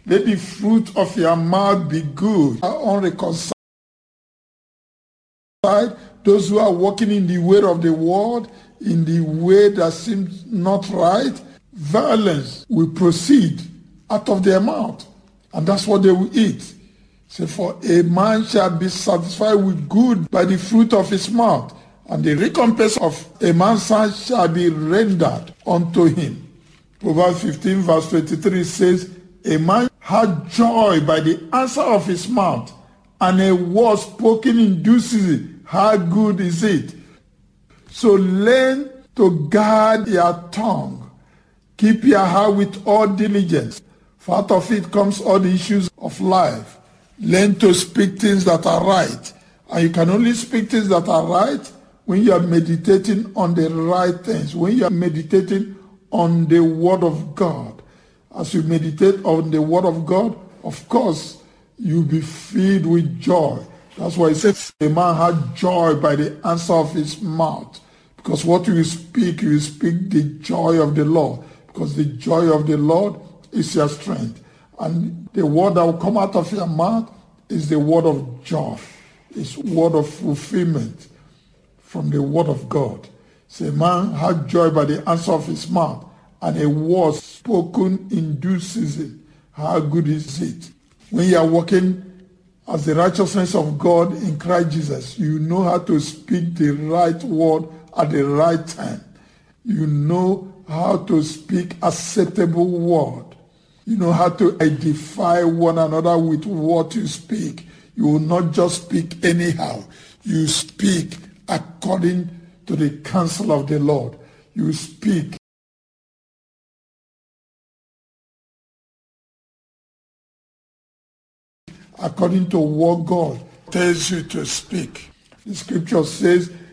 Let the fruit of your mouth be good, unreconciled. Those who are walking in the way of the world, in the way that seems not right, violence will proceed out of their mouth, and that's what they will eat. So for a man shall be satisfied with good by the fruit of his mouth, and the recompense of a man's hand shall be rendered unto him. Proverbs 15 verse 23 says, a man had joy by the answer of his mouth, and a word spoken induces it. How good is it? So learn to guard your tongue. Keep your heart with all diligence, for out of it comes all the issues of life. Learn to speak things that are right. And you can only speak things that are right when you are meditating on the right things, when you are meditating on the Word of God. As you meditate on the Word of God, of course, you'll be filled with joy. That's why it says a man had joy by the answer of his mouth. Because what you speak the joy of the Lord. Because the joy of the Lord is your strength. And the word that will come out of your mouth is the word of joy. It's word of fulfillment from the word of God. So a man had joy by the answer of his mouth, and a word spoken in due season. How good is it? When you are walking as the righteousness of God in Christ Jesus, you know how to speak the right word at the right time. You know how to speak acceptable word. You know how to edify one another with what you speak. You will not just speak anyhow. You speak according to the counsel of the Lord. You speak according to what God tells you to speak. The scripture says,